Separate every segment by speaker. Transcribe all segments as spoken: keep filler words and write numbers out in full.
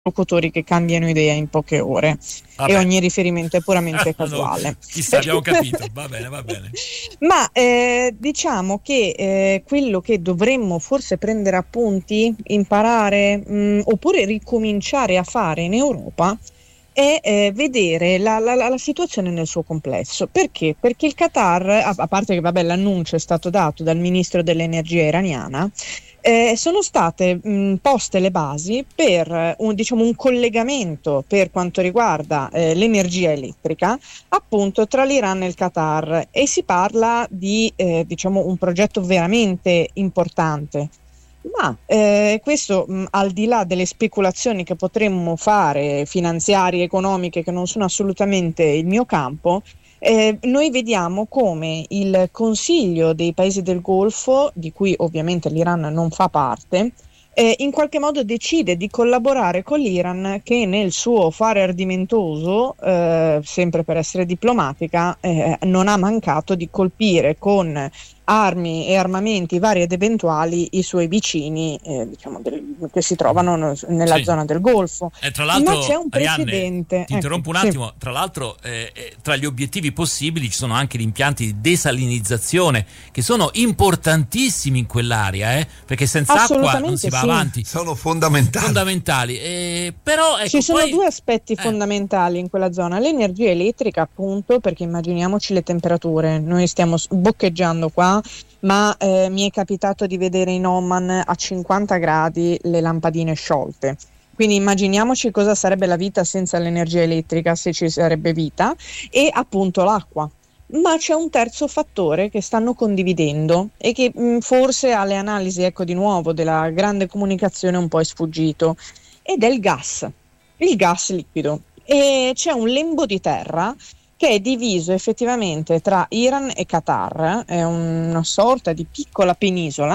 Speaker 1: locutori che cambiano idea in poche ore. Vabbè. E ogni riferimento è puramente casuale.
Speaker 2: No, chissà, abbiamo capito, va bene, va bene.
Speaker 1: Ma eh, diciamo che eh, quello che dovremmo forse prendere appunti, imparare mh, oppure ricominciare a fare in Europa è eh, vedere la, la, la situazione nel suo complesso. Perché? Perché il Qatar, a, a parte che vabbè, l'annuncio è stato dato dal ministro dell'energia iraniana, Eh, sono state mh, poste le basi per un, diciamo, un collegamento per quanto riguarda eh, l'energia elettrica appunto tra l'Iran e il Qatar, e si parla di eh, diciamo un progetto veramente importante. Ma eh, questo mh, al di là delle speculazioni che potremmo fare, finanziarie, economiche, che non sono assolutamente il mio campo, Eh, noi vediamo come il Consiglio dei Paesi del Golfo, di cui ovviamente l'Iran non fa parte, eh, in qualche modo decide di collaborare con l'Iran, che nel suo fare ardimentoso, eh, sempre per essere diplomatica, eh, non ha mancato di colpire con armi e armamenti vari ed eventuali i suoi vicini, eh, diciamo del, che si trovano nella sì. zona del Golfo.
Speaker 2: E tra l'altro,
Speaker 1: ma c'è un precedente.
Speaker 2: Arianne, ti interrompo ecco, un attimo. Sì. Tra l'altro, eh, tra gli obiettivi possibili ci sono anche gli impianti di desalinizzazione, che sono importantissimi in quell'area, eh, perché senza acqua non si va
Speaker 1: sì.
Speaker 2: avanti.
Speaker 3: Sono fondamentali.
Speaker 2: Fondamentali. Eh, però ecco,
Speaker 1: ci sono
Speaker 2: poi...
Speaker 1: due aspetti
Speaker 2: eh.
Speaker 1: fondamentali in quella zona: l'energia elettrica, appunto, perché immaginiamoci le temperature. Noi stiamo boccheggiando qua, ma eh, mi è capitato di vedere in Oman a cinquanta gradi le lampadine sciolte. Quindi immaginiamoci cosa sarebbe la vita senza l'energia elettrica, se ci sarebbe vita, e appunto l'acqua. Ma c'è un terzo fattore che stanno condividendo e che mh, forse alle analisi, ecco, di nuovo, della grande comunicazione un po' è sfuggito, ed è il gas, il gas liquido. E c'è un lembo di terra che è diviso effettivamente tra Iran e Qatar, è una sorta di piccola penisola,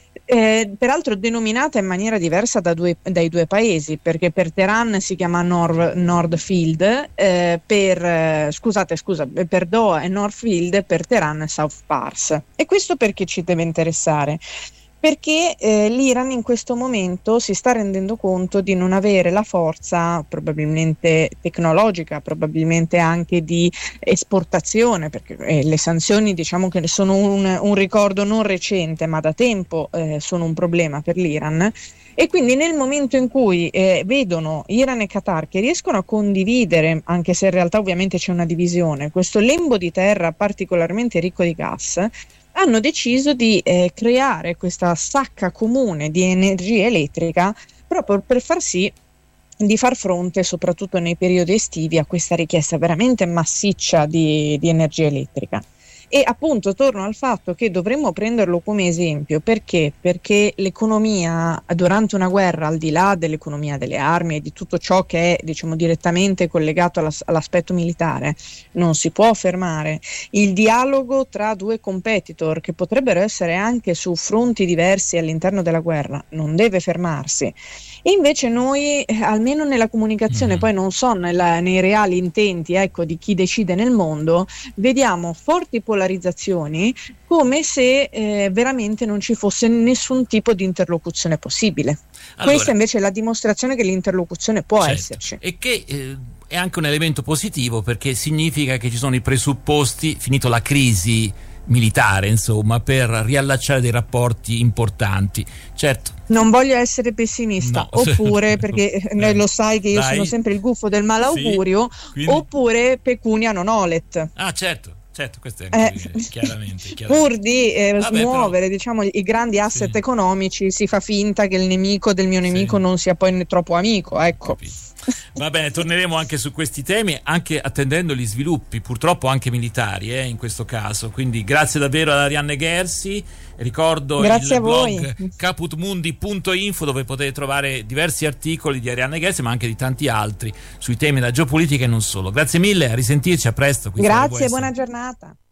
Speaker 1: eh, peraltro denominata in maniera diversa da due, dai due paesi, perché per Teheran si chiama Nord, Nordfield, eh, per, eh, scusate, scusa, per Doha è Northfield, per Teheran è South Pars. E questo perché ci deve interessare? Perché eh, l'Iran in questo momento si sta rendendo conto di non avere la forza probabilmente tecnologica, probabilmente anche di esportazione, perché eh, le sanzioni, diciamo che sono un, un ricordo non recente, ma da tempo eh, sono un problema per l'Iran. E quindi nel momento in cui eh, vedono Iran e Qatar che riescono a condividere, anche se in realtà ovviamente c'è una divisione, questo lembo di terra particolarmente ricco di gas, hanno deciso di eh, creare questa sacca comune di energia elettrica proprio per far sì di far fronte, soprattutto nei periodi estivi, a questa richiesta veramente massiccia di, di energia elettrica. E appunto torno al fatto che dovremmo prenderlo come esempio. Perché? Perché l'economia durante una guerra, al di là dell'economia delle armi e di tutto ciò che è, diciamo, direttamente collegato all'as- all'aspetto militare, non si può fermare. Il dialogo tra due competitor, che potrebbero essere anche su fronti diversi all'interno della guerra, non deve fermarsi. E invece noi, eh, almeno nella comunicazione, mm. poi non so nella, nei reali intenti, ecco, di chi decide nel mondo, vediamo forti polarizzazioni, come se eh, veramente non ci fosse nessun tipo di interlocuzione possibile. Allora, questa invece è la dimostrazione che l'interlocuzione può
Speaker 2: certo,
Speaker 1: esserci.
Speaker 2: E che eh, è anche un elemento positivo, perché significa che ci sono i presupposti, finito la crisi militare, insomma, per riallacciare dei rapporti importanti. Certo,
Speaker 1: non voglio essere pessimista, no. Oppure perché eh, lo sai che io
Speaker 2: Dai.
Speaker 1: sono sempre il gufo del malaugurio, sì, quindi... oppure pecunia non olet.
Speaker 2: Ah, certo. Certo, questo è anche eh, chiaramente, chiaramente.
Speaker 1: Pur di eh,
Speaker 2: Vabbè,
Speaker 1: smuovere
Speaker 2: però,
Speaker 1: diciamo, i grandi asset
Speaker 2: sì.
Speaker 1: economici, si fa finta che il nemico del mio nemico sì. non sia poi troppo amico, ecco.
Speaker 2: Va bene, torneremo anche su questi temi, anche attendendo gli sviluppi, purtroppo anche militari, eh, in questo caso. Quindi grazie davvero ad Arianne Gherzi. Ricordo
Speaker 1: grazie
Speaker 2: il blog
Speaker 1: voi.
Speaker 2: caputmundi punto info, dove potete trovare diversi articoli di Arianne Gherzi, ma anche di tanti altri sui temi della geopolitica e non solo. Grazie mille, a risentirci, a presto.
Speaker 1: Grazie, buona giornata.